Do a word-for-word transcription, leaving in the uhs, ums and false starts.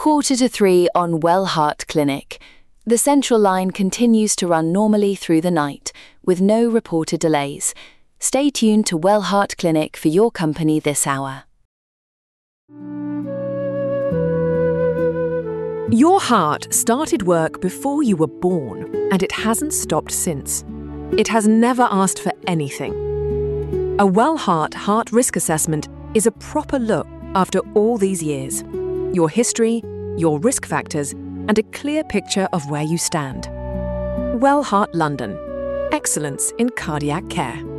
Quarter to three on Wellheart Clinic. The central line continues to run normally through the night, with no reported delays. Stay tuned to Wellheart Clinic for your company this hour. Your heart started work before you were born, and it hasn't stopped since. It has never asked for anything. A Wellheart Heart Risk Assessment is a proper look after all these years. Your history, your risk factors, and a clear picture of where you stand. Wellheart London. Excellence in cardiac care.